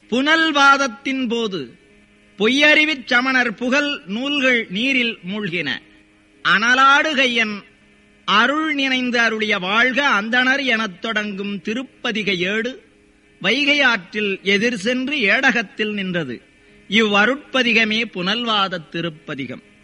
புனல்வாதத்தின் போது பொய்யறிவிச் சமணர் புகழ் நூல்கள் நீரில் மூழ்கின. அனலாடுகையன் அருள் நினைந்து அருளிய வாழ்க அந்தணர் எனத் தொடங்கும் திருப்பதிக ஏடு வைகை ஆற்றில் எதிர் சென்று ஏடகத்தில் நின்றது. இவ்வருட்பதிகமே புனல்வாதத் திருப்பதிகம்.